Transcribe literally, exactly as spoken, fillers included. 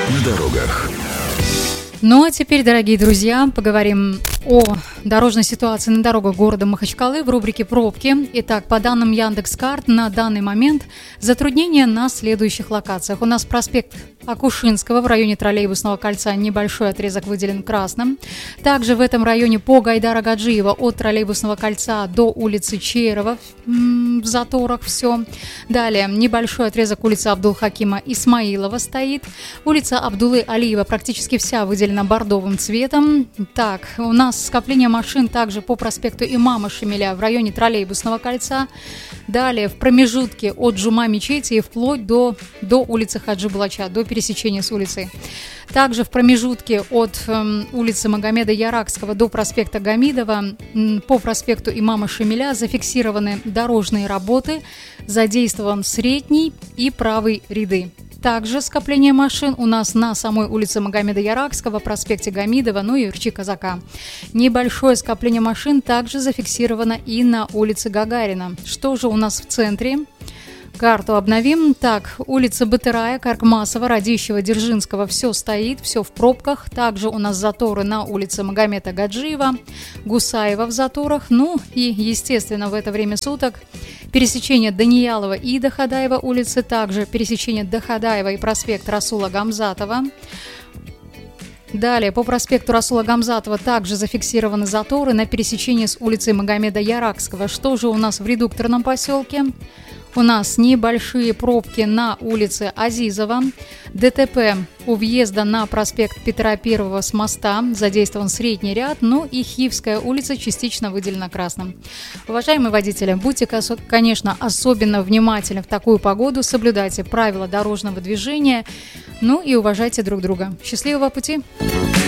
на дорогах. Ну а теперь, дорогие друзья, поговорим о дорожной ситуации на дорогах города Махачкалы в рубрике «Пробки». Итак, по данным Яндекс.Карт, на данный момент затруднения на следующих локациях. У нас проспект Акушинского в районе троллейбусного кольца, небольшой отрезок выделен красным. Также в этом районе по Гайдара Гаджиева от троллейбусного кольца до улицы Чейрова в заторах все. Далее небольшой отрезок улицы Абдул-Хакима Исмаилова стоит. Улица Абдулы Алиева практически вся выделена бордовым цветом. Так, у нас скопление машин также по проспекту Имама Шамиля в районе троллейбусного кольца. Далее в промежутке от Джума мечети и вплоть до, до улицы Хаджи Булача, до пересечения с улицей. Также в промежутке от э, улицы Магомеда Яракского до проспекта Гамидова э, по проспекту Имама Шамиля зафиксированы дорожные работы, задействован средний и правый ряды. Также скопление машин у нас на самой улице Магомеда Яракского, проспекте Гамидова, ну и Ирчи Казака. Небольшое скопление машин также зафиксировано и на улице Гагарина. Что же у нас в центре? Карту обновим. Так, улица Батырая, Каркмасова, Радищева, Дзержинского, все стоит, все в пробках. Также у нас заторы на улице Магомеда Гаджиева, Гусаева в заторах. Ну и, естественно, в это время суток пересечение Даниялова и Доходаева улицы, также пересечение Доходаева и проспект Расула Гамзатова. Далее, по проспекту Расула Гамзатова также зафиксированы заторы на пересечении с улицей Магомеда Яракского. Что же у нас в редукторном поселке? У нас небольшие пробки на улице Азизова, ДТП у въезда на проспект Петра Первого с моста, задействован средний ряд, ну и Хивская улица частично выделена красным. Уважаемые водители, будьте, конечно, особенно внимательны в такую погоду, соблюдайте правила дорожного движения, ну и уважайте друг друга. Счастливого пути!